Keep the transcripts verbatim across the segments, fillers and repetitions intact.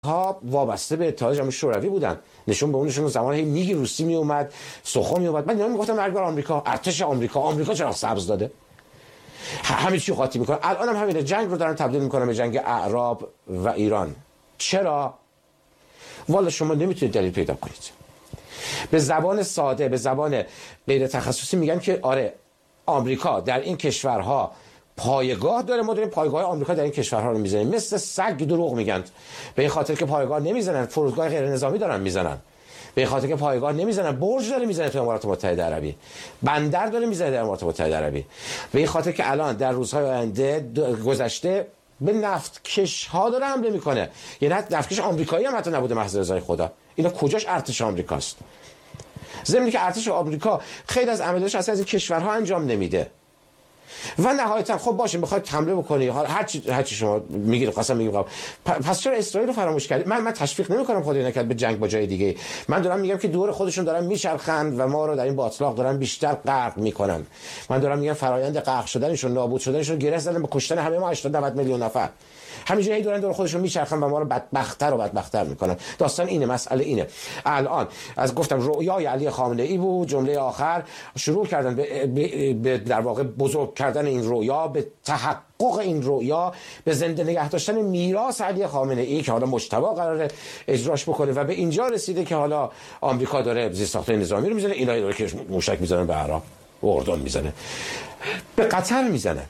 ها وابسته به اتحاد جماهیر شوروی بودن، نشون به اونشون زمان هی میگی روسی می اومد، سخن می اومد، من اینا میگفتم مرگ بر آمریکا، ارتش آمریکا، آمریکا چرا سبز داده؟ همه چی قاطی میکنن. الان هم همینه، جنگ رو دارن تبدیل میکنن به جنگ اعراب و ایران. چرا؟ والا شما نمیتونید دلیل پیدا کنید. به زبان ساده، به زبان غیر تخصصی میگن که آره آمریکا در این کشورها پایگاه داره، ما داریم پایگاه آمریکا در این کشورها رو میزنیم. مثل سگ دروغ میگن، به این خاطر که پایگاه نمیزنن، فرودگاه غیر نظامی دارن میزنن، به این خاطر که پایگاه نمیزنن، برج داره میزنه تو امارات متحده عربی، بندر داره میزنه در امارات متحده عربی، به این خاطر که الان در روزهای آینده گذشته به نفت کش ها داره حمله میکنه. یعنی نفت کش آمریکایی هم حتی نبوده محض رضای خدا. اینا کجاش ارتش آمریکاست؟ ضمن که ارتش آمریکا خیلی از عملیاتش اصلا از این کشورها انجام نمیده. و نهایتا خب باشه میخواید حمله بکنی، هر چی هر چی شما میگید قسم میگم، پس چرا اسرائیل رو فراموش کردید؟ من من تشویق نمیکنم خدای نکرد به جنگ با جای دیگه، من دارم میگم که دور خودشون دارن میچرخند و ما رو در این باطلاق دارن بیشتر غرق میکنن. من دارم میگم فرایند غرق شدنشون، نابود شدنشون گره زدن به کشتن همه ما هشتاد نود میلیون نفر. همینجوری دارن دور خودشون میچرخن و ما رو بدبخت‌تر و بدبخت‌تر میکنن. داستان اینه، مسئله اینه. الان از گفتم رؤیای علی خامنه ای بود، جمله آخر شروع کردن به, به, به در واقع بزرگ کردن این رؤیا، به تحقق این رؤیا، به زنده نگه داشتن میراث علی خامنه ای که حالا مجتبی قراره اجراش بکنه و به اینجا رسیده که حالا آمریکا داره زیرساخت‌های نظامی رو میزنه، اینا داره که موشک میزنن به عراق و اردن میزنه، به قطر میزنه،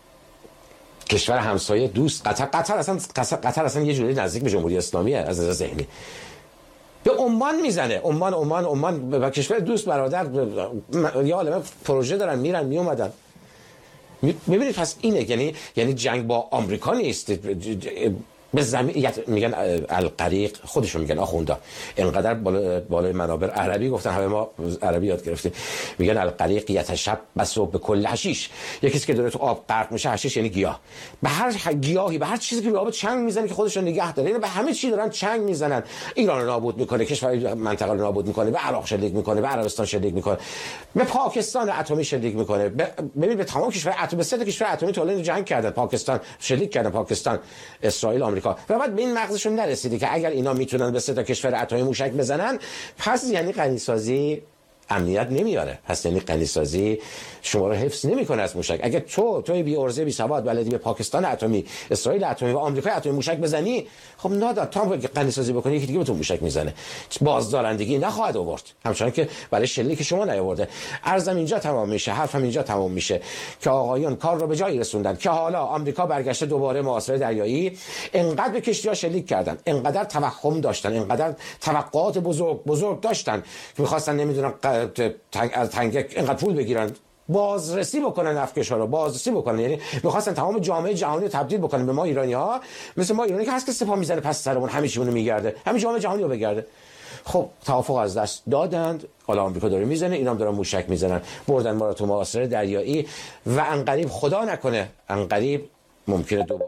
کشور همسایه دوست. قطر قطر اصلا قطر اصلا یه جوری نزدیک به جمهوری اسلامیه از نظر ذهنی. به عمان میزنه، عمان عمان عمان و کشور دوست برادر یا عالمه پروژه دارن، میرن میومدن. میبینید پس اینه، یعنی یعنی جنگ با آمریکا نیست، به زمین میگن القریق، خودشون میگن آخوندا اینقدر بالا بالای منابر عربی گفتن، همه ما عربی یاد گرفتیم، میگن القریق یتشبث به کل حشیش، یکی که داره تو آب غرق میشه، حشیش یعنی گیاه، به هر گیاهی، به هر چیزی که به آب چنگ میزنه که خودشون نگه داره، یعنی به همه چی دارن چنگ میزنن. ایران رو نابود میکنه، کشور منطقه رو نابود میکنه، به عراق شلیک میکنه، به عربستان شلیک میکنه، به پاکستان اتمی شلیک میکنه. ببین به تمام کشور اتمی، سه تا کشور اتمی تو جنگ کردن، پاکستان شلیک کردن، پاکستان، اسرائیل، آمریکا. و بعد به این مغزشون نرسیده که اگر اینا میتونن به سه تا کشور اتمی موشک بزنن، پس یعنی غنیسازی امنیت نمیاره، پس یعنی غنیسازی شما رو حفظ نمیکنه از موشک. اگه تو توی بی ارزه بی سواد بلدی به پاکستان اتمی، اسرائیل اتمی و آمریکا اتمی موشک بزنی، خب نادا تا غنیسازی بکنی یکی دیگه به تو موشک میزنه، بازدارندگی نخواهد آورد، همچنان که برای شلیک شما نیاورده. عرضم اینجا تمام میشه، حرفم اینجا تمام میشه که آقایون کار رو به جایی رسوندن که حالا آمریکا برگشته دوباره محاصره دریایی، انقدر به کشتی‌ها شلیک کردن، انقدر توهم داشتن، انقدر توقعات بزرگ بزرگ داشتن که می‌خواستن نمیدونن تنگ از تنگ اینقدر پول بگیرن، بازرسی بکنن افکشا رو، بازرسی بکنن، یعنی می‌خواستن تمام جامعه جهانی رو تبدیل بکنن به ما ایرانی‌ها، مثل ما ایرانی که هست که سپاه میزنه پس سرمون، همه چیمون رو میگرده، همه جامعه جهانی رو بگرده. خب توافق از دست دادند، حالا آمریکا داره میزنه، اینا هم دارن موشک میزنن، بردن ما رو تو محاصره دریایی و انقریب خدا نکنه انقریب ممکنه دوباره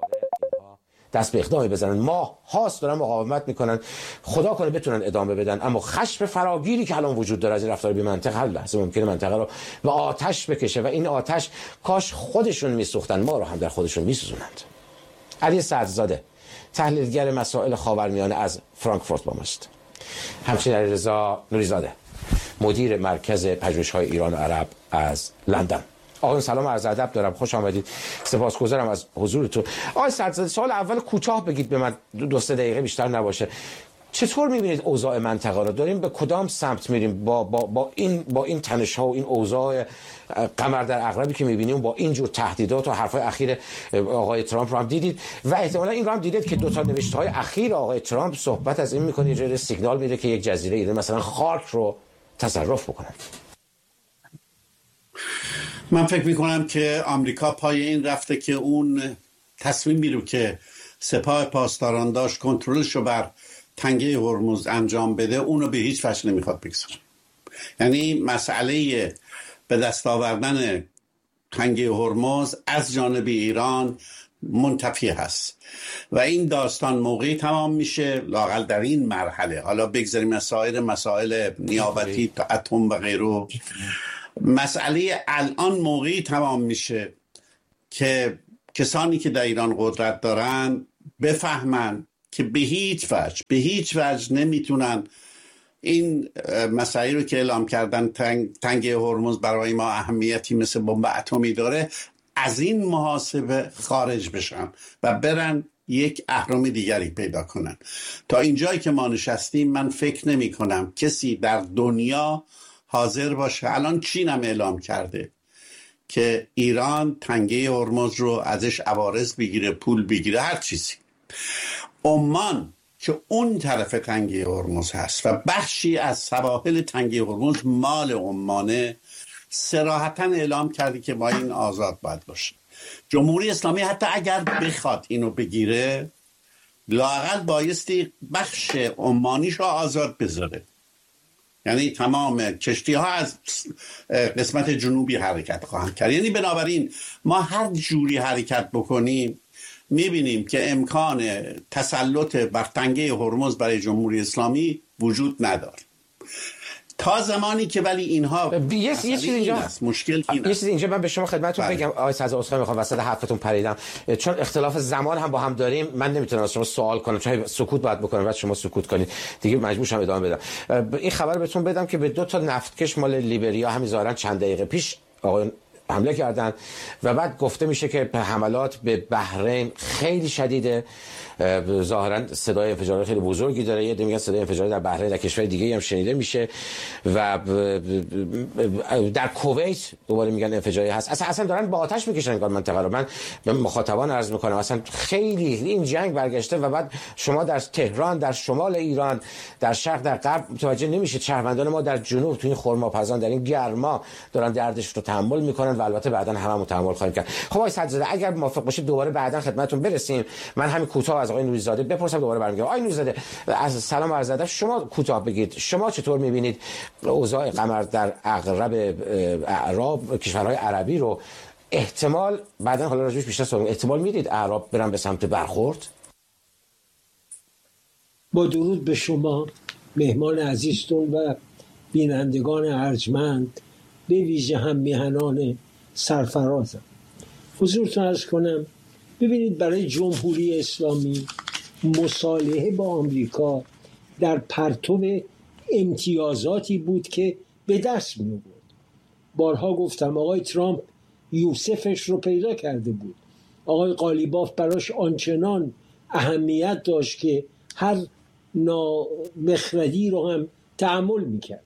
دست به اقدامی بزنن. ما هاست دارن مقاومت میکنن، خدا کنه بتونن ادامه بدن، اما خشم فراگیری که الان وجود داره از این رفتار بی منطق، هر لحظه ممکنه منطقه رو به آتش بکشه و این آتش کاش خودشون میسوختن، ما رو هم در خودشون میسوزونند. علی صدرزاده تحلیلگر مسائل خاورمیانه از فرانکفورت با ماست. همچنین علیرضا نوریزاده مدیر مرکز پژوهش‌های ایران و عرب از لندن. آقایون سلام عرض ادب دارم، خوش آمدید، سپاسگزارم از حضورتون. آقای صدرزاده سوال اول کوتاه بگید به من، دو سه دقیقه بیشتر نباشه. چطور می‌بینید اوضاع منطقه رو؟ داریم به کدام سمت میریم با با با این با این تنش‌ها و این اوضاع قمر در عقربی که می‌بینیم، با این جور تهدیدات و حرف‌های اخیر آقای ترامپ رو هم دیدید و احتمالاً این رو هم دیدید که دو تا نوشته‌های اخیر آقای ترامپ صحبت از این می‌کنه، یه سیگنال میده که یک جزیره ایران مثلا خارک رو تصرف بکنن. من فکر میکنم که آمریکا پای این رفته که اون تصمیمی رو که سپاه پاسداران داشت کنترلش رو بر تنگه هرمز انجام بده، اونو به هیچ وجه نمیخواد بگذاره. یعنی مسئله به دست آوردن تنگه هرمز از جانب ایران منتفی هست و این داستان موقعی تمام میشه، لااقل در این مرحله، حالا بگذاریم از سایر مسائل نیابتی تا اتم و غیره، مسئله الان موقعی تمام میشه که کسانی که در ایران قدرت دارن بفهمن که به هیچ وجه به هیچ وجه نمیتونن این مسائلی رو که اعلام کردن تنگ، تنگه هرمز برای ما اهمیتی مثل بمب اتمی داره، از این محاسبه خارج بشن و برن یک اهرم دیگری پیدا کنن. تا اینجایی که ما نشستیم من فکر نمی کنم کسی در دنیا حاضر باشه. الان چین هم اعلام کرده که ایران تنگه هرمز رو ازش عوارض بگیره، پول بگیره، هر چیزی. عمان که اون طرف تنگه هرمز هست و بخشی از سواحل تنگه هرمز مال عمانه، صراحتاً اعلام کرده که با این آزاد باید باشه. جمهوری اسلامی حتی اگر بخواد اینو بگیره، لااقل بایستی بخش عمانیش رو آزاد بذاره، یعنی تمام کشتی ها از قسمت جنوبی حرکت خواهند کرد. یعنی بنابراین ما هر جوری حرکت بکنیم میبینیم که امکان تسلط بر تنگه هرمز برای جمهوری اسلامی وجود نداره تا زمانی که ولی اینها یه چیز اینجا است. مشکل این یه چیز اینجا من به شما خدمتتون بگم آقای سرزا، عذرخواهی میخوام وسط حرفتون پریدم، چون اختلاف زمان هم با هم داریم، من نمیتونم از شما سوال کنم، چون سکوت باید بکنم بعد شما سکوت کنید دیگه، مجبور شم ادامه بدم. این خبر بهتون بدم که به دو تا نفتکش مال لیبریا همین ظاهرا چند دقیقه پیش آقای حمله کردن و بعد گفته میشه که حملات به بحرین خیلی شدیده، ظاهرا صدای انفجار خیلی بزرگی داره، یه میگن صدای انفجار در بحرین در کشور دیگه هم شنیده میشه و در کویت دوباره میگن انفجاری هست. اصلا اصلا دارن با آتش میکشن این منطقه رو. من به مخاطبان عرض میکنم اصلا خیلی این جنگ برگشته و بعد شما در تهران، در شمال ایران، در شرق، در غرب متوجه نمیشید. شهروندان ما در جنوب تو این خرماپزان در این گرما دارن دردش رو تحمل میکنن و البته بعداً هممون تحمل خواهیم کرد. خب آقای صدرزاده اگر موافق باشید دوباره بعداً خدمتتون برسیم. من همین کوتاه از آقای نوری‌زاده بپرسم دوباره برمیگردم. آقای نوری‌زاده از سلام عرض ادب، شما کوتاه بگید شما چطور میبینید اوضاع قمر در اغرب اعراب کشورهای عربی رو؟ احتمال بعداً حالا راجعش بیشتر صحبت، احتمال میدید اعراب برن به سمت برخورد؟ با درود به شما مهمان عزیزتون و بینندگان ارجمند، به ویژه هم میهنان سرفرازم. حضورتون عرض کنم ببینید برای جمهوری اسلامی مصالحه با آمریکا در پرتو امتیازاتی بود که به دست می آورد. بارها گفتم آقای ترامپ یوسفش رو پیدا کرده بود، آقای قالیباف براش آنچنان اهمیت داشت که هر نامخردی رو هم تحمل میکرد.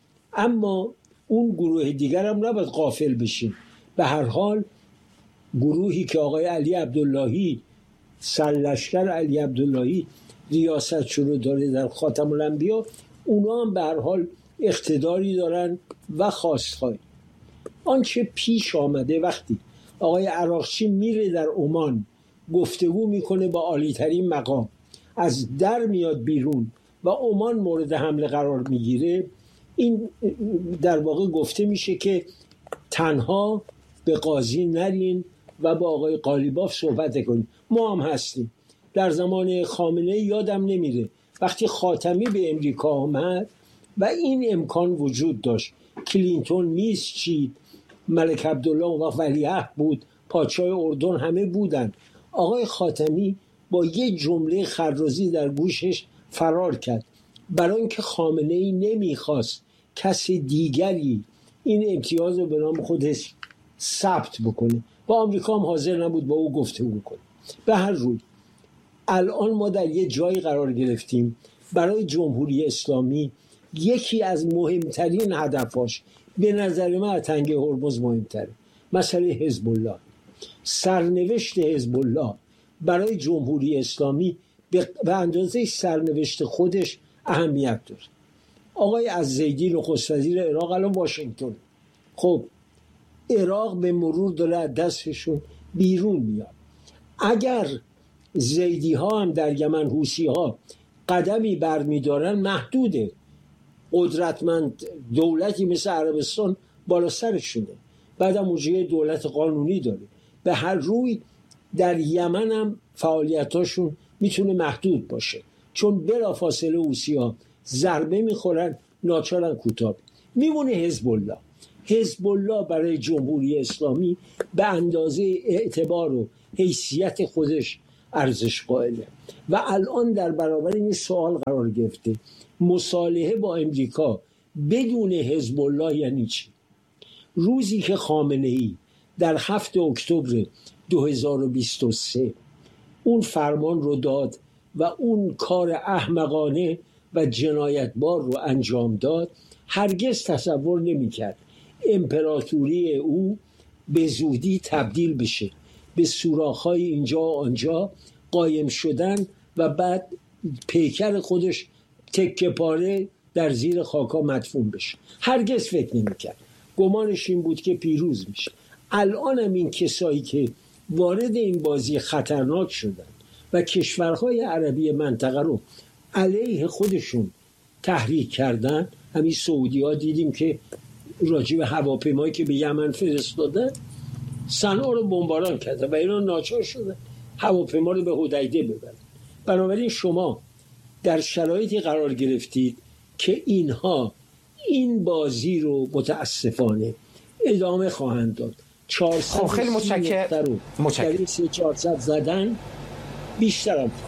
اما اون گروه دیگر هم نباید غافل بشیم. به هر حال گروهی که آقای علی عبداللهی سرلشکر علی عبداللهی ریاست شروع داره در خاتم الانبیا، اونا هم به هر حال اقتداری دارن و خواستخواهی. آنچه پیش آمده وقتی آقای عراقچی میره در عمان گفتگو میکنه با عالی ترین مقام، از در میاد بیرون و عمان مورد حمله قرار میگیره، این در واقع گفته میشه که تنها به قاضی نرین و با آقای قالیباف صحبت کنین. ما هم هستیم. در زمان خامنه‌ای یادم نمیره وقتی خاتمی به امریکا آمد و این امکان وجود داشت، کلینتون میز چید، ملک عبدالله و ولیعهد بود، پادشاه اردن همه بودن، آقای خاتمی با یه جمله خرازی در گوشش فرار کرد، برای اینکه خامنه‌ای نمیخواست کسی دیگری این امتیاز رو به نام خودش ثبت بکنه. با آمریکا هم حاضر نبود با او گفتگو کنه. به هر روی الان ما در یه جایی قرار گرفتیم برای جمهوری اسلامی یکی از مهمترین هدفاش به نظر من تنگه هرمز مهمتره، مسئله حزب الله. سرنوشت حزب الله برای جمهوری اسلامی به اندازه سرنوشت خودش اهمیت داره. آقای عزیزی نخست وزیر عراق الان واشنگتن، خب عراق به مرور داره از دستشون بیرون میاد. اگر زیدی ها هم در یمن حوثی ها قدمی برمیدارن محدوده، قدرتمند دولتی مثل عربستان بالا سرشونه، بعد هم موجه دولت قانونی داره. به هر روی در یمن هم فعالیتاشون میتونه محدود باشه، چون بلافاصله حوثی ها ضربه میخورن، ناچارن کوتاه میمونه. حزب الله حزب الله برای جمهوری اسلامی به اندازه اعتبار و حیثیت خودش ارزش قائله. و الان در برابر این سوال قرار گرفته مصالحه با امریکا بدون حزب الله یعنی چی؟ روزی که خامنه‌ای در هفتم اکتبر دو هزار و بیست و سه اون فرمان رو داد و اون کار احمقانه و جنایتبار رو انجام داد، هرگز تصور نمی‌کرد امپراتوری او به زودی تبدیل بشه به سوراخ‌های اینجا و آنجا قایم شدن و بعد پیکر خودش تکه پاره در زیر خاکا مدفون بشه. هرگز فکر نمی‌کرد. گمانش این بود که پیروز میشه. الان هم این کسایی که وارد این بازی خطرناک شدن و کشورهای عربی منطقه رو علیه خودشون تحریک کردن، همین سعودی ها دیدیم که راجع به هواپیمایی که به یمن فرستادن صنعا رو بمباران کردن و اینا ناچار شدن هواپیما رو به حدیده ببرن. بنابراین شما در شرایطی قرار گرفتید که اینها این بازی رو متاسفانه ادامه خواهند داد. خب خیلی متشکرم. متشکرم. چهارصد زدن بیشتر هم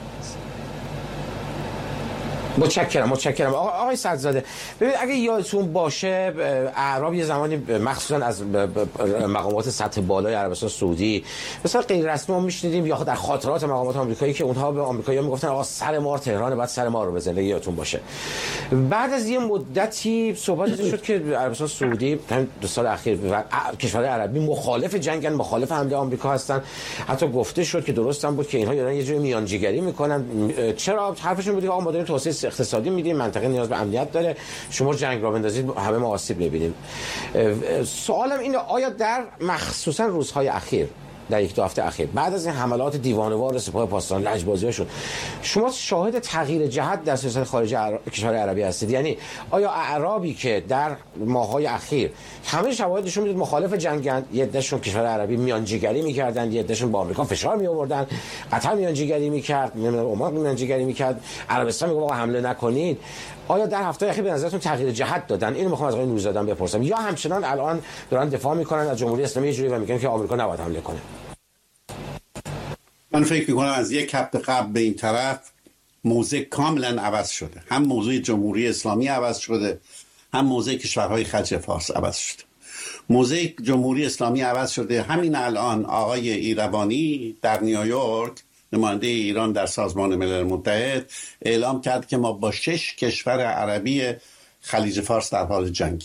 متشکرم متشکرم آقا آقای صدرزاده. ببینید اگه یادتون باشه اعراب یه زمانی مخصوصا از مقامات سطح بالای عربستان سعودی مثلا غیر رسمی ما میشنیدیم یا در خاطرات مقامات آمریکایی که اونها به آمریکایی‌ها میگفتن آقا سر مار تهران بعد سر ما رو بزنه. یادتون باشه بعد از یه مدتی صحبت شد که عربستان سعودی همین دو سال اخیر و کشورهای عربی مخالف جنگن، مخالف حمله آمریکا هستن. حتی گفته شد که درست هم بود که اینها دارن یه جوری میانجیگری میکنن. چرا حرفشون بود که آقا ما داریم توسعه اقتصادی میدیم، منطقه نیاز به امنیت داره، شما جنگ را بندازید همه ما آسیب ببینیم. سوالم اینه آیا در مخصوصا روزهای اخیر در یک دو هفته اخیر بعد از این حملات دیوانه‌وار سپاه پاسداران لجبازی‌هاشون شما شاهد تغییر جهت در سیاست خارجی عرب... کشور عربی هستید؟ یعنی آیا اعرابی که در ماه‌های اخیر همه شواهد نشون میداد مخالف جنگن، یه عده‌شون کشور عربی میانجیگری می‌کردن، یه عده‌شون با آمریکا فشار می‌آوردن، قطر میانجیگری می‌کرد، نمیدونم عمان میانجیگری می‌کرد، عربستان میگه آقا حمله نکنید. آیا در هفته اخیر به نظرتون تغییر جهت دادن؟ اینو می‌خوام از آقای نوری‌زاده بپرسم. یا همچنان الان دارن دفاع می‌کنن از جمهوری اسلامی جوری و میگن که آمریکا نباید حمله کنه؟ من فکر میکنم از یک هفته قبل به این طرف موضع کاملا عوض شده. هم موضوع جمهوری اسلامی عوض شده، هم موضع کشورهای خلیج فارس عوض شده. موضع جمهوری اسلامی عوض شده. همین الان آقای ایروانی در نیویورک، نماینده ایران در سازمان ملل متحد، اعلام کرد که ما با شش کشور عربی خلیج فارس در حال جنگی.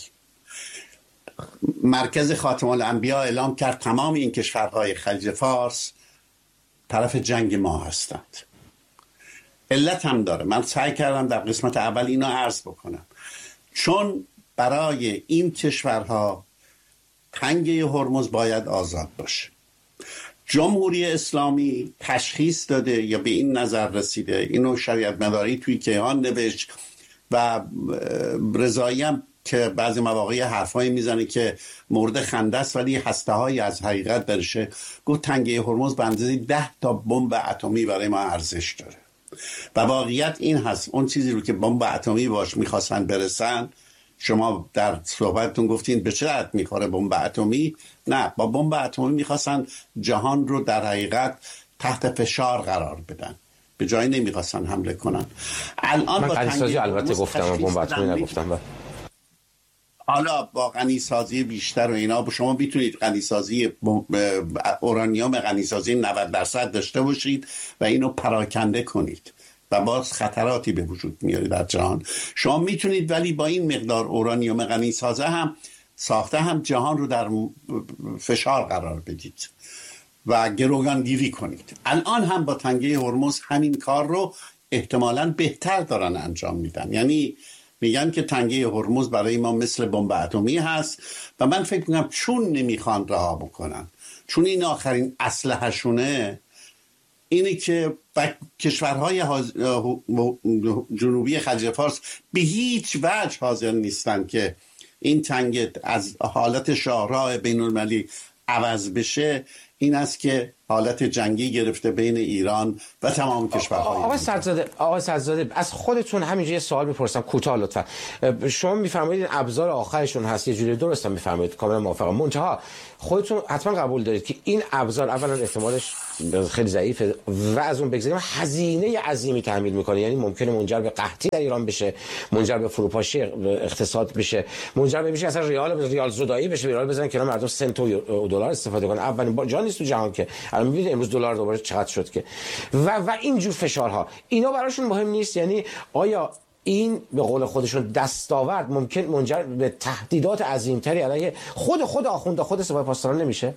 مرکز خاتم الانبیا اعلام کرد تمام این کشورهای خلیج فارس طرف جنگ ما هستند. علت هم داره. من سعی کردم در قسمت اول اینو عرض بکنم. چون برای این کشورها تنگه هرمز باید آزاد باشه. جمهوری اسلامی تشخیص داده یا به این نظر رسیده، اینو شریعت مداری توی کیهان نوشت و رضایی هم که بعضی مواقع حرفایی میزنه که مورد خنده است ولی هسته‌هایی از حقیقت درشه. گفت تنگه هرمز به اندازه ده تا بمب اتمی برای ما ارزش داره و واقعیت این هست. اون چیزی رو که بمب اتمی باش میخواستن برسن، شما در صحبتتون گفتین به چه درد میخوره بمب اتمی؟ نه، با بمب اتمی میخواستن جهان رو در حقیقت تحت فشار قرار بدن، به جایی نمیخواستن حمله کنن. الان من با غنیسازی البته گفتم، بمب اتمی نگفتم. حالا با غنیسازی بیشتر و اینا شما میتونید غنیسازی اورانیوم غنیسازی نود درصد داشته باشید و اینو پراکنده کنید و باز خطراتی به وجود میاره در جهان. شما میتونید ولی با این مقدار اورانیوم غنیسازه هم ساخته هم جهان رو در فشار قرار بدید و گروگانگیری کنید. الان هم با تنگه هرمز همین کار رو احتمالاً بهتر دارن انجام میدن. یعنی میگن که تنگه هرمز برای ما مثل بمب اتمی هست و من فکر میکنم چون نمیخوان رها بکنن، چون این آخرین اسلحه‌شونه، اینه که کشورهای جنوبی خلیج فارس به هیچ وجه حاضر نیستن که این تنگه از حالت شاهراه بین المللی عوض بشه. این است که حالت جنگی گرفته بین ایران و تمام کشورهای آقای سدزاده آقای سدزاده از خودتون همینجا یه سوال میپرسم کوتاه لطفا. شما میفرمایید ابزار آخرشون هست، یه جوری درست میفرمایید، کاملا موافقم. منتها خودتون حتما قبول دارید که این ابزار اولا احتمالش خیلی ضعیفه و از اون بگذاریم هزینه عظیمی تحمیل میکنه، یعنی ممکنه منجر به قحطی در ایران بشه، منجر به فروپاشی اقتصاد بشه، منجر به میشه اصلا ریال ریال زدایی بشه، ریال بزنن که مردم سنت و دلار استفاده کنن. اولین بار جا نیست تو جهان که الان میبینید امروز دلار دوباره چقدر شد که و و اینجور فشارها اینا براشون مهم نیست. یعنی آیا این به قول خودشون دستاورد ممکن منجر به تهدیدات عظیمتری علیه خود خود آخونده خود سپاه پاسداران نمیشه؟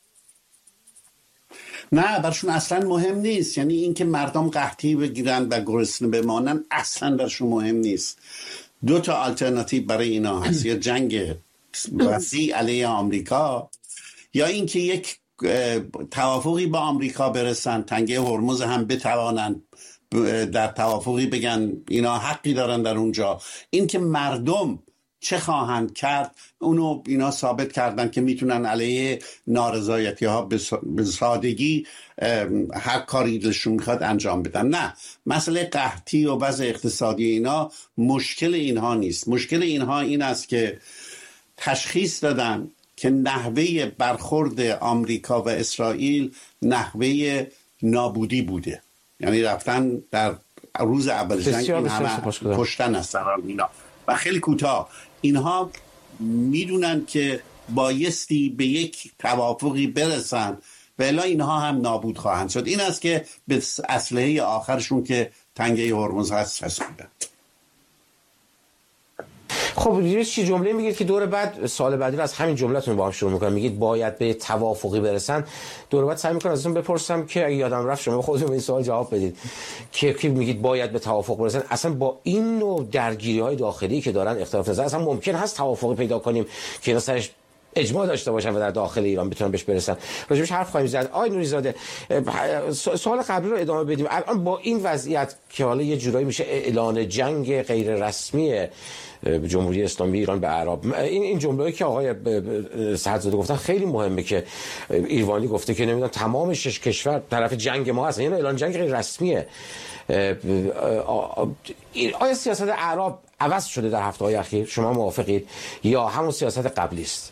نه، برشون اصلا مهم نیست. یعنی اینکه مردم قحطی بگیرن و گرسنه بمانن اصلا برشون مهم نیست. دو تا آلترناتیو برای اینا هست، یا جنگ وسیع علیه آمریکا یا اینکه یک توافقی با آمریکا برسن، تنگه هرمز هم بتوانن در توافقی بگن اینا حقی دارن در اونجا. این که مردم چه خواهند کرد اونو اینا ثابت کردن که میتونن علیه نارضایتی ها به سادگی هر کاری دلشون میخواد انجام بدن. نه، مسئله قحطی و وضع اقتصادی اینا مشکل اینها نیست. مشکل اینها این است که تشخیص دادن که نحوه برخورد آمریکا و اسرائیل نحوه نابودی بوده. یعنی رفتن در روز اول جنگ این همه کشتن از سران اینا. و خیلی کوتاه اینها میدونن که بایستی به یک توافقی برسن و الا اینها هم نابود خواهند شد. این است که به اسلحه آخرشون که تنگه هرمز هست رسیدن. خب یه چی جمله میگید که دور بعد سال بعدی رو از همین جمله‌تون با هم شروع میکنم، میگید باید به توافقی برسن. دور بعد سعی میکنم ازتون بپرسم که اگه یادم رفت شما خودتون این سوال جواب بدید که که میگید باید به توافق برسن. اصلا با این نوع درگیری‌های داخلی که دارن اختلاف نظر اصلا ممکن هست توافقی پیدا کنیم که اینا سرش اجماع داشته باشن و در داخل ایران بتونن بهش برسن؟ راجبش حرف خواهیم زد. آقای نوری‌زاده سوال قبلی رو ادامه بدیم. الان با این وضعیت که حالا یه جورایی میشه اعلان جنگ غیر رسمی جمهوری اسلامی ایران به اعراب، این این جمله‌ای که آقای سدزاده گفتن خیلی مهمه که ایروانی گفته که نمیدونم تمام شش کشور طرف جنگ ما هستن، یعنی اعلان جنگ غیر رسمیه. آیا سیاست اعراب عوض شده در هفته‌های اخیر؟ شما موافقید یا همون سیاست قبلی است؟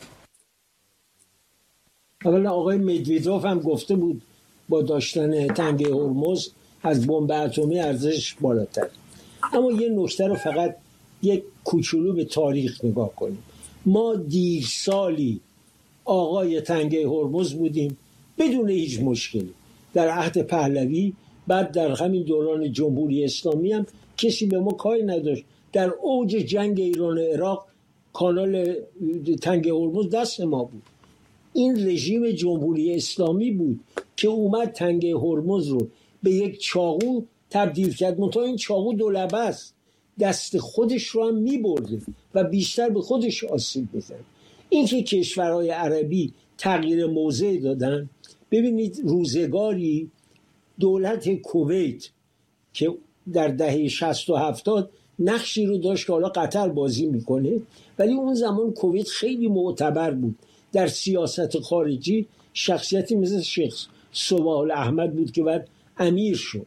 اولا آقای مدویدوف هم گفته بود با داشتن تنگه هرمز از بمب اتمی ارزش بالاتر. اما یه نکته رو فقط یک کوچولو به تاریخ نگاه کنیم. ما دیر سالی آقای تنگه هرمز بودیم بدون هیچ مشکلی در عهد پهلوی. بعد در همین دوران جمهوری اسلامی هم کسی به ما کاری نداشت. در اوج جنگ ایران و عراق کانال تنگه هرمز دست ما بود. این رژیم جمهوری اسلامی بود که اومد تنگه هرمز رو به یک چاقو تبدیل کرد. منتها این چاقو دو لبه است، دست خودش رو هم می‌برده و بیشتر به خودش آسیب می‌زنه. این که کشورهای عربی تغییر موضع دادن، ببینید روزگاری دولت کویت که در دهه شصت و هفتاد نقشی رو داشت که حالا قطر بازی میکنه، ولی اون زمان کویت خیلی معتبر بود در سیاست خارجی. شخصیتی مثل شیخ سوال احمد بود که بعد امیر شد.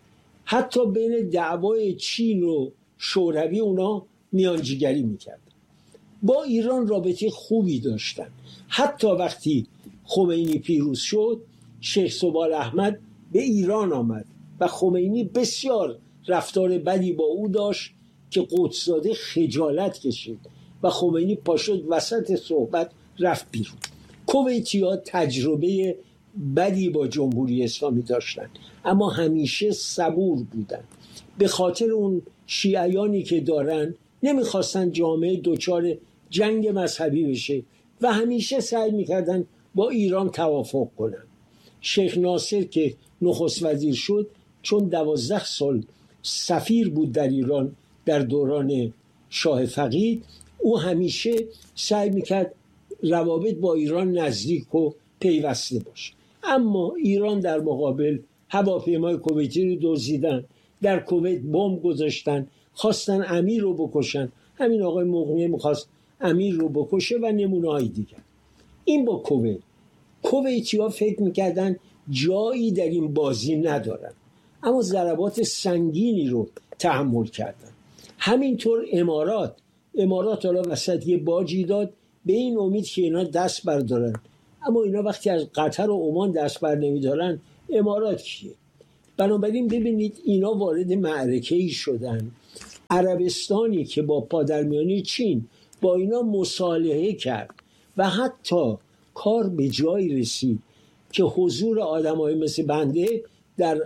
حتی بین دعوای چین و شوروی اونا میانجیگری میکرد. با ایران رابطه خوبی داشتن. حتی وقتی خمینی پیروز شد شیخ سوال احمد به ایران آمد و خمینی بسیار رفتار بدی با او داشت که قدسزاده خجالت کشید و خمینی پاشد وسط صحبت رفت بیرون. کویتی‌ها تجربه بدی با جمهوری اسلامی داشتن اما همیشه صبور بودن. به خاطر اون شیعیانی که دارن نمیخواستن جامعه دچار جنگ مذهبی بشه و همیشه سعی میکردن با ایران توافق کنن. شیخ ناصر که نخست وزیر شد چون دوازده سال سفیر بود در ایران در دوران شاه فقید، او همیشه سعی میکرد روابط با ایران نزدیک و پیوسته باشه. اما ایران در مقابل هواپیمای کویتی رو دزدیدن، در کویت بمب گذاشتن، خواستن امیر رو بکشن. همین آقای مغنی میخواست امیر رو بکشه و نمونه‌های دیگر. این با کویت. کویتی‌ها فکر میکردن جایی در این بازی ندارن، اما ضربات سنگینی رو تحمل کردن. همینطور امارات امارات حالا وسط یه باجی داد به این امید که اینا دست بردارن، اما اینا وقتی از قطر و عمان دست بر نمیدارن امارات کیه؟ بنابراین ببینید اینا وارد معرکه‌ای شدن. عربستانی که با پادرمیانی چین با اینا مصالحه کرد و حتی کار به جایی رسید که حضور آدمای مثل بنده در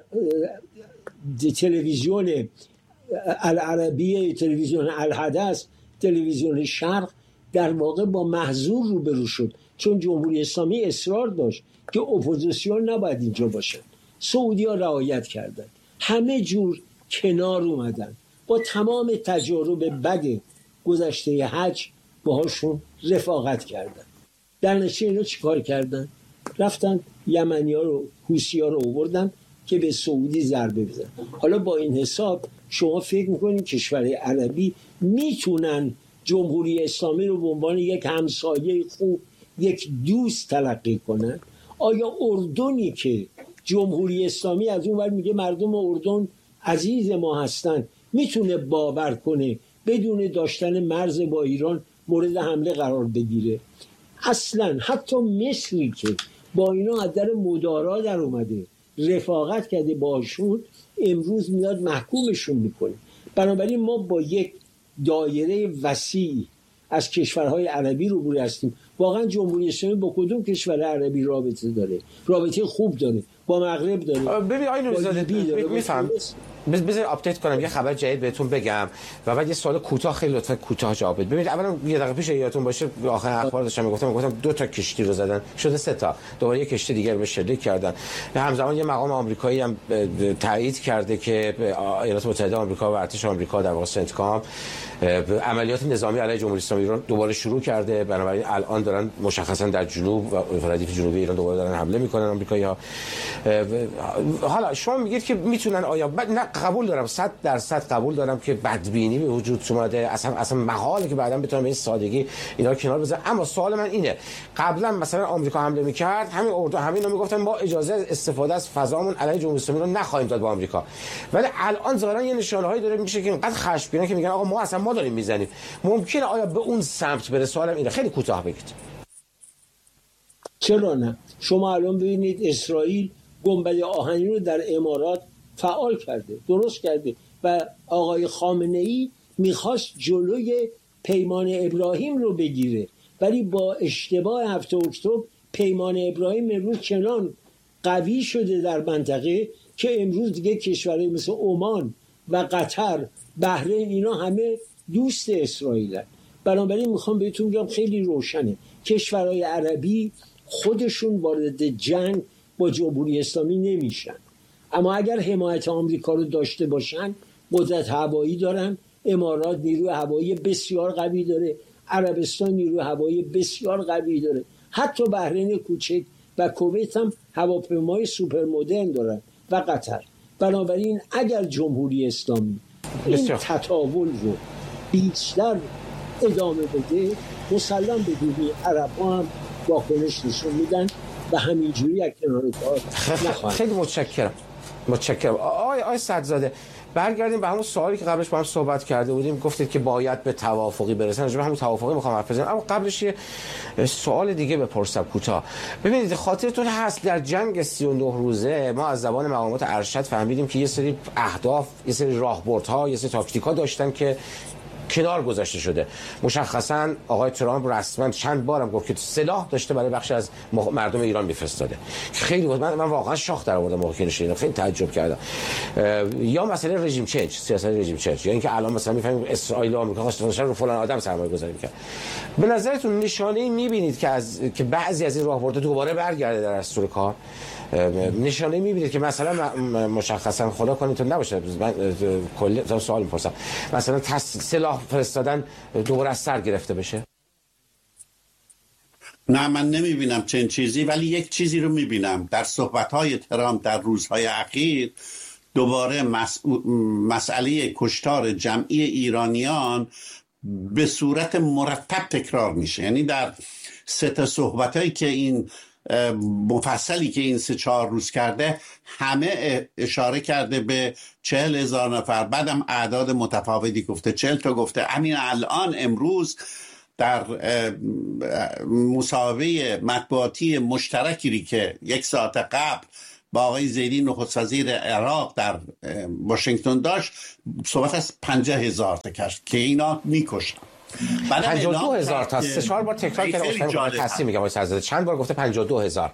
تلویزیون العربیه، تلویزیون الحدث، تلویزیون شرق در واقع با محظور روبرو شد، چون جمهوری اسلامی اصرار داشت که اپوزیسیون نباید اینجا باشن. سعودی‌ها رعایت کردن، همه جور کنار اومدن، با تمام تجارب بد گذشته حج باهاشون رفاقت کردن. در نتیجه اینا چیکار کردن؟ رفتن یمنی‌ها رو، حوثی‌ها رو آوردن که به سعودی ضربه بزنن. حالا با این حساب شما فکر میکنید کشورهای عربی میتونن جمهوری اسلامی رو به عنوان یک همسایه خوب، یک دوست تلقی کنن؟ آیا اردنی که جمهوری اسلامی از اون ور میگه مردم اردن عزیز ما هستن میتونه باور کنه بدون داشتن مرز با ایران مورد حمله قرار بگیره؟ اصلا. حتی مصری که با اینا از در مدارا در اومده، رفاقت کرده باشون، امروز میاد محکومشون میکنه. بنابراین ما با یک دایره وسیع از کشورهای عربی روبرو هستیم. واقعا جمهوری اسلامی با کدوم کشور عربی رابطه داره؟ رابطه خوب داره، با مغرب داره. ببین آقای نوری‌زاده میفهم، بذار آپدیت کنم یه خبر جدید بهتون بگم و بعد یه سوال کوتاه، خیلی لطفا کوتاه جواب بدید. ببینید اولا یه دقیقه پیش یادتون باشه آخر اخبار داشتم میگفتم میگفتم دو تا کشتی رو زدن، شده سه تا، دوباره یه کشتی دیگه رو شلیک کردن. همزمان یه مقام آمریکایی هم تایید کرده که ایالات متحده آمریکا و ارتش آمریکا در واقع سنتکام عملیات نظامی علیه جمهوری اسلامی ایران دوباره شروع کرده. بنابراین الان دارن مشخصا در جنوب و ردیف جنوبی ایران دوباره دارن حمله میکنن آمریکایی‌ها. حالا شما میگید که میتونن، آیا نه قبول دارم، صد درصد قبول دارم که بدبینی به وجود اومده، اصلا اصلا محاله که بعداً بتونن به این سادگی اینا رو کنار بذارن. اما سوال من اینه، قبلا مثلا آمریکا حمله میکرد، همین اردو همینا میگفتن ما اجازه استفاده از فضامون علیه جمهوری اسلامی رو نخواهیم داد با آمریکا، ولی الان ظاهرا یه نشانه‌هایی داره میشه که اینقدر خشمگینن که میگن آقا ما اصلا ما داریم میزنیم. ممکنه آیا به اون سمت بره؟ سوالم اینه، خیلی کوتاه بگید. چرا نه؟ شما الان ببینید اسرائیل گنبد آهنی رو در امارات فعال کرده، درست کرده و آقای خامنه‌ای میخواست جلوی پیمان ابراهیم رو بگیره، ولی با اشتباه هفت اکتبر پیمان ابراهیم امروز چنان قوی شده در منطقه که امروز دیگه کشورهای مثل عمان و قطر، بحرین، اینا همه دوست اسرائیلن. بنابراین میخوام بهتون بگم خیلی روشنه، کشورهای عربی خودشون وارد جنگ با جمهوری اسلامی نمیشن، اما اگر حمایت آمریکا رو داشته باشن، قدرت هوایی دارن. امارات نیروی هوایی بسیار قوی داره، عربستان نیروی هوایی بسیار قوی داره، حتی بحرین کوچک و کویت هم هواپیمای سوپر مدرن دارن و قطر. بنابراین اگر جمهوری اسلامی این تطاول رو بیشتر ادامه بده، مسلم بدونی عرب ها هم واکنش نشون میدن و همینجوری یک کنار کار نخواهند. خیلی متشکرم. متشکرم. آقای آقای صدرزاده، برگردیم به همون سوالی که قبلش با هم صحبت کرده بودیم، گفتید که باید به توافقی برسن. راجع به همون توافقی میخوام حرف بزنم، اما قبلش یه سوال دیگه بپرسم کوتاه. ببینید خاطرتون هست در جنگ سی و نه روزه ما از زبان مقامات ارشد فهمیدیم که یه سری اهداف، یه سری راهبردها، یه سری تاکتیک‌ها داشتن که کنار گذاشته شده. مشخصا آقای ترامپ رسما چند بارم گفت که سلاح داشته برای بخش از مردم ایران میفرستاده. خیلی من, من واقعا شاخ در آوردم موقعی که شنیدم، خیلی تعجب کردم. یا مثلا رژیم چنج، سیاست رژیم چنج، یا اینکه الان مثلا میفهمیم اسرائیل و آمریکا خواستن رو فلان آدم سرمایه گذاری میکنه. به نظرتون نشانه‌ای میبینید که از که بعضی از این راهبردها دوباره برگرده در دستور کار؟ نشانه میبینید که مثلا مشخصا خدا کنه تو نباشه، من کلی سوال میپرسم، مثلا سلاح فرستادن دوباره از سر گرفته بشه؟ نه من نمیبینم چنین چیزی، ولی یک چیزی رو میبینم در صحبت‌های ترامپ در روزهای اخیر، دوباره مس... مسئله کشتار جمعی ایرانیان به صورت مرتب تکرار میشه. یعنی در سه تا صحبتایی که این مفصلی که این سه چهار روز کرده همه اشاره کرده به چهل هزار نفر، بعدم اعداد متفاوتی گفته، چهل تا گفته. همین الان امروز در مصاحبه مطبوعاتی مشترکی که یک ساعت قبل با آقای زیدی نخست وزیر عراق در واشنگتن داشت، صحبت از پنجاه هزار تا کرد که اینا میکشن. پنجاه و دو هزار تا سه چهار بار تکرار کرده. تصحیح میگم آقای سرزاده، چند بار گفته پنجاه و دو هزار؟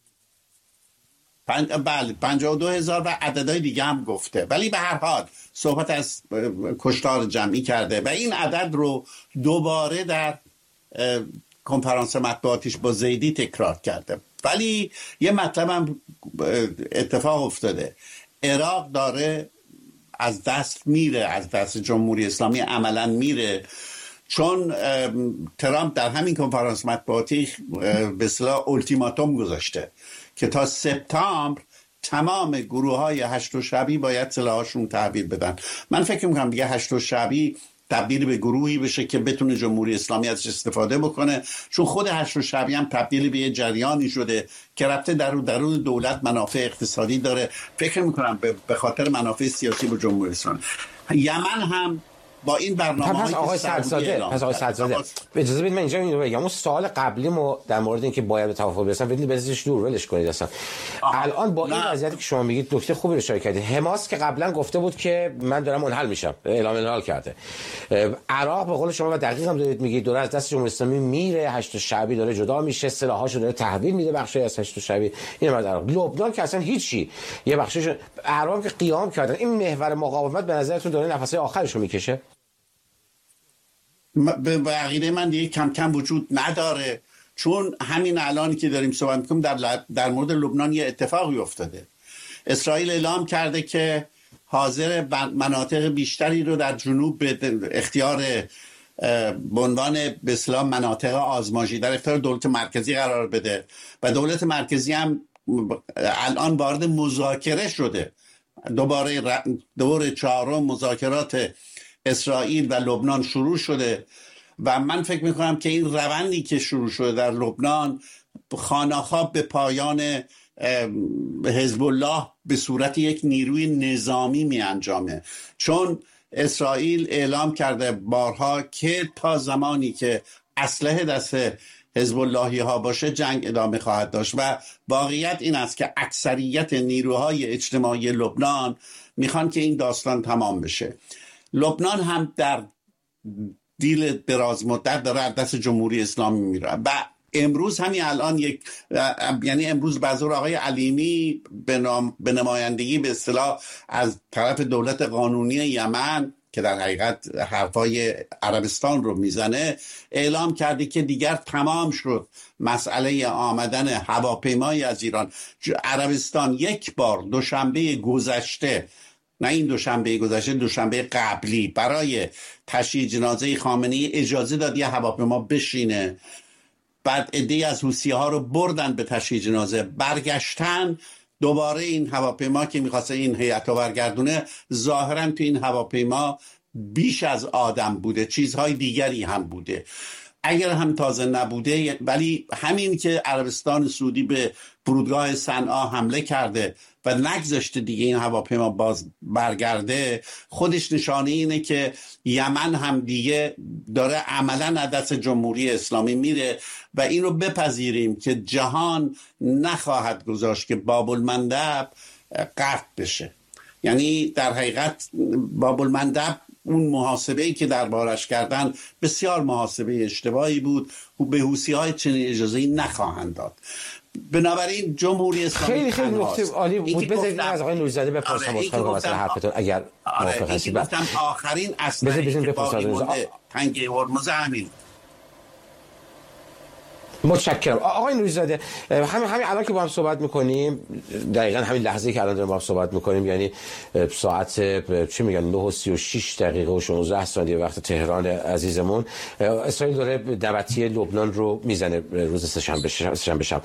پن... بله پنجاه و دو هزار و عددهای دیگه هم گفته، ولی به هر حال صحبت از کشتار جمعی کرده و این عدد رو دوباره در کنفرانس مطبوعاتیش با زیدی تکرار کرده. ولی یه مطلب هم اتفاق افتاده، عراق داره از دست میره، از دست جمهوری اسلامی عملا میره، چون ترامپ در همین کنفرانس مطبوعاتی به اصطلاح التیماتوم گذاشته که تا سپتامبر تمام گروه های هشت شعبی باید سلاحاشون تحویل بدن. من فکر میکنم دیگه هشت شعبی تبدیل به گروهی بشه که بتونه جمهوری اسلامی ازش استفاده بکنه، چون خود هشت شعبی هم تبدیل به یه جریانی شده که ربطه در درون دولت منافع اقتصادی داره. فکر میکنم به خاطر منافع سیاسی با جمهوری اسلامی. یمن هم با این برنامه پس آقای سعدزاده پس آقای سعدزاده اجازه بدید من اینجا اینو بگم. اون سوال قبلیمو در مورد اینکه باید به توافق برسن بدید بزنیش دور ولش کنید اصلا. الان با این وضعیتی که شما میگید نکته خوبی رو اشاره کردید. حماس که قبلا گفته بود که من دارم منحل میشم، اعلام انحلال کرده. عراق به قول شما و دقیق هم دارید میگید داره از دست جمهوری اسلامی میره، هشت شعبی داره جدا میشه، سلاحاشو داره تحویل میده بخشی از هشت شعبی. این از عراق. لبنان که اصلا هیچی، یه بخشش عراق که قیام کردن. این محور مقاومت به نظرتون داره نفسه آخرشو میکشه؟ به عقیده من دیگه کم کم وجود نداره، چون همین الان که داریم صحبت میکنیم در, در مورد لبنان یه اتفاقی افتاده. اسرائیل اعلام کرده که حاضر مناطق بیشتری رو در جنوب به اختیار به عنوان به اصطلاح مناطق آزمایشی در اختیار دولت مرکزی قرار بده و دولت مرکزی هم الان وارد مذاکره شده. دوباره دور چهارم مذاکرات اسرائیل و لبنان شروع شده و من فکر میکنم که این روندی که شروع شده در لبنان خانه‌خواب به پایان حزب الله به صورت یک نیروی نظامی می انجامه، چون اسرائیل اعلام کرده بارها که تا زمانی که اسلحه دست حزب اللهی ها باشه جنگ ادامه خواهد داشت و واقعیت این است که اکثریت نیروهای اجتماعی لبنان میخوان که این داستان تمام بشه. لبنان هم در دیل دراز مدت داره از دست جمهوری اسلامی میره و امروز همین الان یک یعنی امروز بازور آقای علیمی به, نام، به نمایندگی به اصطلاح از طرف دولت قانونی یمن که در حقیقت حرفای عربستان رو میزنه اعلام کرده که دیگر تمام شد مسئله آمدن هواپیمایی از ایران. عربستان یک بار دوشنبه گذشته، نه این دوشنبه گذشته، دوشنبه قبلی برای تشییع جنازه خامنه‌ای اجازه داد یه هواپیما بشینه، بعد عده‌ای از حوثی‌ها رو بردن به تشییع جنازه، برگشتن دوباره این هواپیما که می‌خواسته این هیئت رو برگردونه ظاهراً تو این هواپیما بیش از آدم بوده، چیزهای دیگری هم بوده. اگر هم تازه نبوده، ولی همین که عربستان سعودی به فرودگاه صنعا حمله کرده و نگذاشته دیگه این هواپیما باز برگرده، خودش نشانه اینه که یمن هم دیگه داره عملاً از دست جمهوری اسلامی میره و این رو بپذیریم که جهان نخواهد گذاشت که باب المندب قطع بشه. یعنی در حقیقت باب المندب اون محاسبه‌ای که دربارش کردن بسیار محاسبه اشتباهی بود و به حوثی‌های چنین اجازه‌ای نخواهند داد. بنابراین جمهوری اسلامی خیلی خیلی نکته عالی بود. بذارید از آقای نوری‌زاده بپرسم واسه مثلا حرفتون اگر موافق هستید. گفتم آخرین اصلی که باقی مونده تنگه هرمز همین. متشکرم آقای نوری‌زاده. همین همین الان که با هم صحبت میکنیم، دقیقاً همین لحظه‌ای که الان داریم با هم صحبت میکنیم، یعنی ساعت چی میگن نه و سی و شش دقیقه و شانزده ثانیه وقت تهران عزیزمون، اسرائیل داره دعوتی لبنان رو میزنه روز سه‌شنبه سه‌شنبه شب.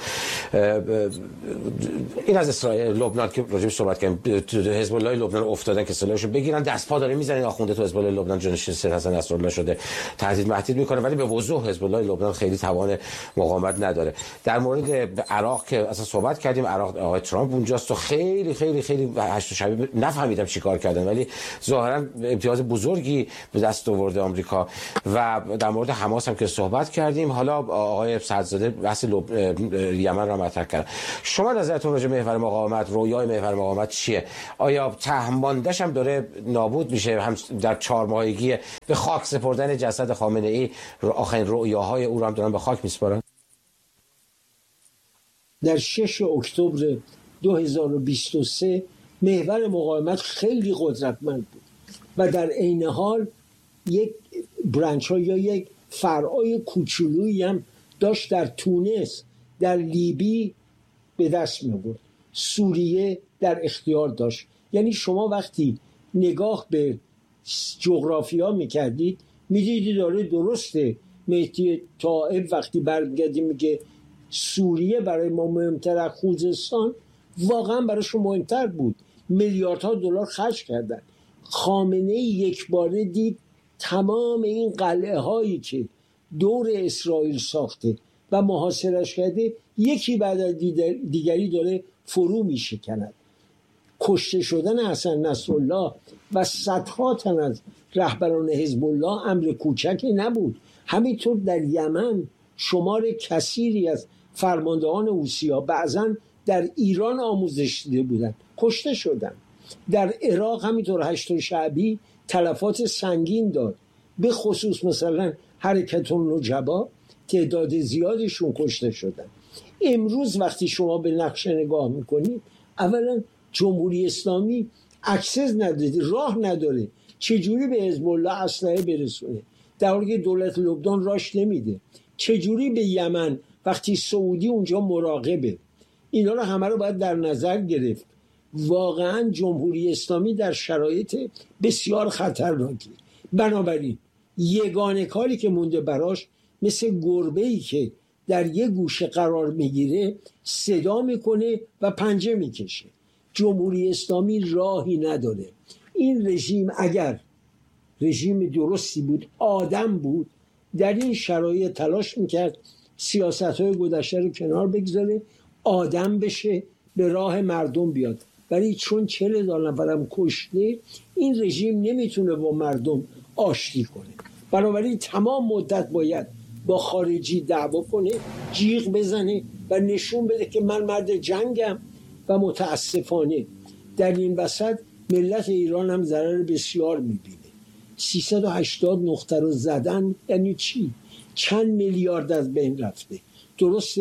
این از اسرائیل لبنان که راجعش صحبت کردیم، حزب الله لبنان افتادن که سلاحشو بگیرن، دست پا داره میزنن. آخونده تو حزب الله لبنان جانشین سید حسن نصرالله شده، تهدید مهدید میکنه، ولی به وضوح حزب الله لبنان خیلی توان مقاومت نداره. در مورد عراق که اصلا صحبت کردیم، عراق آقای ترامپ اونجاست و خیلی خیلی خیلی هشت شبی نفهمیدم چی کار کردن، ولی ظاهرا امتیاز بزرگی به دست آورده آمریکا. و در مورد حماس هم که صحبت کردیم. حالا آقای سعدزاده بحث یمن را مطرح کردن. شما نظرتون راجع به محور مقاومت، رویای محور مقاومت چیه؟ آیا تهمانده‌ش هم داره نابود میشه؟ هم در چهار ماهگی به خاک سپردن جسد خامنه ای آخرین رویاهای او را هم دارن به خاک میسپارن؟ در شش اکتبر دو هزار و بیست و سه محور مقاومت خیلی قدرتمند بود و در عین حال یک برانچ ها یا یک فرعای کوچولویی هم داشت در تونس، در لیبی به دست می آورد، سوریه در اختیار داشت. یعنی شما وقتی نگاه به جغرافیا میکردید میدیدی داره درسته. مهدی طائب وقتی برمیگردی میگه سوریه برای ما مهمتر از خوزستان، واقعا برایشون مهمتر بود. میلیاردها دلار خرج کردن. خامنه ای یک باره دید تمام این قلعه هایی که دور اسرائیل ساخته و محاصرش کرده یکی بعد از دیگری داره فرو میشکند. کشته شدن حسن نصرالله و صدها تن از رهبران حزب الله امر کوچکی نبود. همینطور در یمن شمار کثیری از فرماندهان حوثی‌ها بعضا در ایران آموزش دیده بودند، کشته شدند. در عراق همینطور هشت شعبی تلفات سنگین داد، به خصوص مثلا حرکت النجبا تعداد زیادشون کشته شدند. امروز وقتی شما به نقشه نگاه میکنید، اولا جمهوری اسلامی اکسس نداره، راه نداره چجوری به حزب الله اسلحه برسونه، در حالی که دولت لبنان راش نمیده. چجوری به یمن وقتی سعودی اونجا مراقبه. اینا رو همه رو باید در نظر گرفت. واقعا جمهوری اسلامی در شرایط بسیار خطرناکی. بنابراین یگانه کاری که مونده براش مثل گربه‌ای که در یک گوشه قرار میگیره صدا میکنه و پنجه میکشه. جمهوری اسلامی راهی نداره. این رژیم اگر رژیم درستی بود، آدم بود، در این شرایط تلاش میکرد سیاست‌های گذشته رو کنار بگذاره، آدم بشه، به راه مردم بیاد. ولی چون چهل هزار نفرم کشته، این رژیم نمیتونه با مردم آشتی کنه. بنابراین تمام مدت باید با خارجی دعوا کنه، جیغ بزنه و نشون بده که من مرد جنگم. و متاسفانه در این وسط ملت ایران هم ضرر بسیار میبینه. سیصد و هشتاد نقطه رو زدن یعنی چی؟ چند میلیارد از بین رفته. درست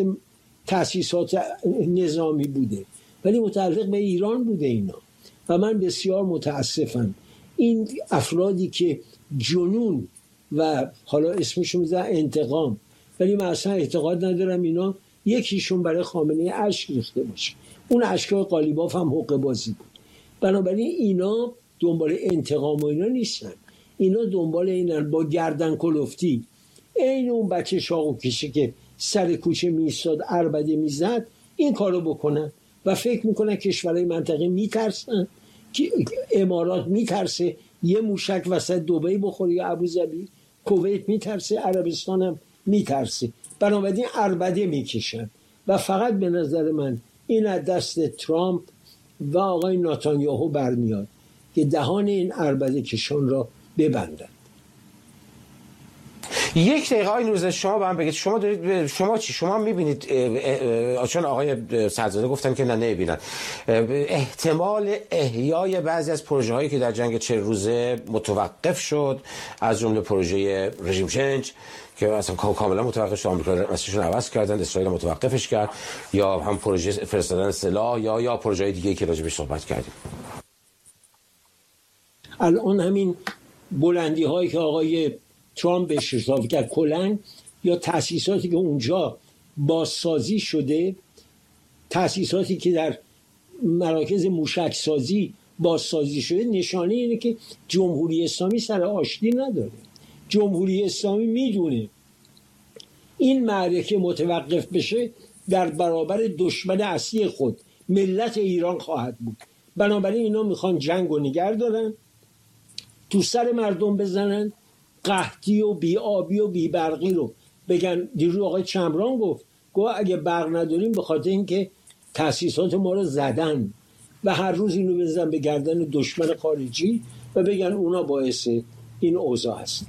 تأسیسات نظامی بوده ولی متعلق به ایران بوده اینا. و من بسیار متاسفم این افرادی که جنون و حالا اسمشون میذارن انتقام، ولی من اصلا اعتقاد ندارم اینا یکیشون برای خامنه اشک ریخته باشه. اون اشکای قالیباف هم حقه بازی بود. بنابراین اینا دنبال انتقام و اینا نیستن. اینا دنبال اینن با گردن کلفتی، این اون بچه شاقو کشه که سر کوچه میستاد عربده میزد، این کارو بکنن و فکر میکنن کشورهای منطقه میترسن، که امارات میترسه یه موشک وسط دبی بخوره یا ابوظبی، کویت میترسه، عربستان هم میترسه. بنابراین عربده میکشن و فقط به نظر من این از دست ترامپ و آقای نتانیاهو برمیاد که دهان این عربده کشان را ببندند. یک دقیقه آقای نوروزی شما به من بگید، شما دارید شما چی شما میبینید؟ چون آقای سعدزاده گفتن که نه نمیبینن احتمال احیای بعضی از پروژه هایی که در جنگ چهل روزه متوقف شد، از جمله پروژه رژیم چنج که اصلا کاملا متوقف شد، آمریکا مسیرشون عوض کردن، اسرائیل متوقفش کرد، یا هم پروژه فرستادن سلاح یا یا پروژه دیگه‌ای که راجع بهش صحبت کردیم. الان همین بلندی هایی که آقای ترامپ بهش اشاره کرد، کلنگ یا تأسیساتی که اونجا بازسازی شده، تأسیساتی که در مراکز موشک سازی بازسازی شده، نشانه اینه که جمهوری اسلامی سر آشتی نداره. جمهوری اسلامی میدونه این معرکه متوقف بشه در برابر دشمن اصلی خود ملت ایران خواهد بود. بنابراین اینا میخوان جنگ و نگه دارن، تو سر مردم بزنن، قحطی و بی‌آبی و بی‌برقی رو بگن دیروز آقای چمران گفت گفت اگه برق نداریم به خاطر اینکه تأسیسات ما رو زدن و هر روز اینو بزنن به گردن دشمن خارجی و بگن اونا باعث این اوضاع هست.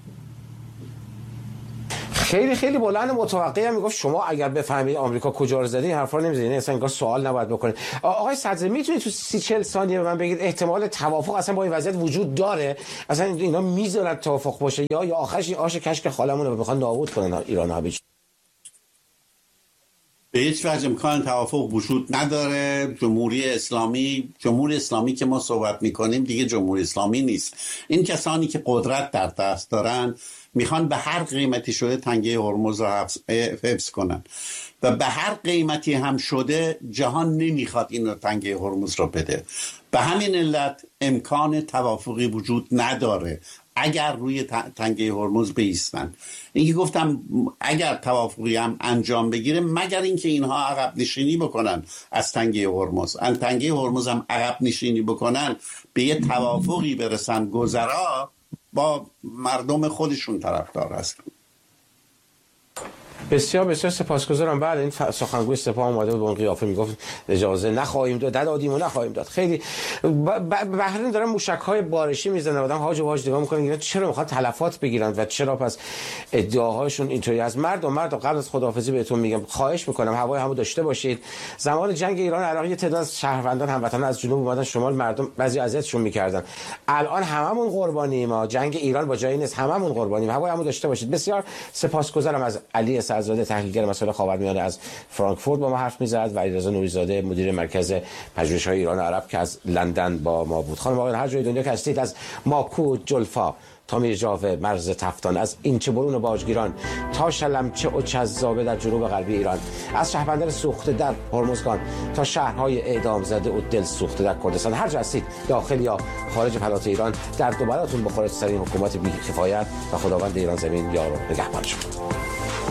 خیلی خیلی بلند متوقعی هم میگفت شما اگر بفهمید آمریکا کجا رو زده این حرفا نمیزنید، اصلا انگار سوال نباید بکنید. آقای صدر میتونید تو سی چهل ثانیه به من بگید احتمال توافق اصلا با این وضعیت وجود داره؟ اصلا اینا میذارن توافق باشه یا یا آخرش این آش کشک خالمون رو بخوان نابود کنن ایران ها؟ به هیچ وجه امکان توافق وجود نداره. جمهوری اسلامی جمهوری اسلامی که ما صحبت میکنیم دیگه جمهوری اسلامی نیست. این کسانی که قدرت در دست دارن میخوان به هر قیمتی شده تنگه هرمز رو حفظ کنن و به هر قیمتی هم شده جهان نمیخواد این رو تنگه هرمز رو بده. به همین علت امکان توافقی وجود نداره اگر روی تنگه هرمز بایستن. اینکه گفتم اگر توافقی هم انجام بگیره مگر اینکه اینها عقب نشینی بکنن از تنگه هرمز، ان تنگه هرمز هم عقب نشینی بکنن به یه توافقی برسن، گذرا با مردم خودشون طرفدار هستن. بسیار بسیار سپاسگزارم. بعد این سخنگوی سپاه اومده بود به اون قیافه میگفت اجازه نخواهیم داد، دادیم و نخواهیم داد. خیلی بحرین دارن موشک‌های بارشی میزنن، آدم هاج و واج نگاه میکنن اینا چرا میخوان تلفات بگیرن و چرا پس ادعاهاشون اینطوری از مردم مردم قبل از خداحافظی بهتون میگم خواهش میکنم هوای همو داشته باشید. زمان جنگ ایران عراق یه تعداد از شهروندان هموطنان از جنوب اومدن شمال، مردم بعضی اذیتشون میکردن. الان هممون قربانیم، ما جنگ ایران با جایی نیست، هممون قربانیم. هوای همو داشته باشید. بسیار سپاسگزارم از علی سعدزاده تحلیلگر مسائل خاورمیانه از فرانکفورت با ما حرف میزد و علیرضا نوری‌زاده مدیر مرکز پژوهش‌های ایران و عرب که از لندن با ما بود. خانم آقایان هر جای دنیا که هستید، از ماکو جلفا تا میرجاوه مرز تفتان، از اینچه برون و باجگیران تا شلمچه و چذابه در جنوب غربی ایران، از شهربندر سوخته در هرمزگان تا شهرهای اعدام زده و دل سوخته در کردستان، هر جا هستید داخل یا خارج پلات ایران، در دوبراتون بخوره سر این حکومت بی کفایت و خداوند ایران زمین یار و نگهبان شما.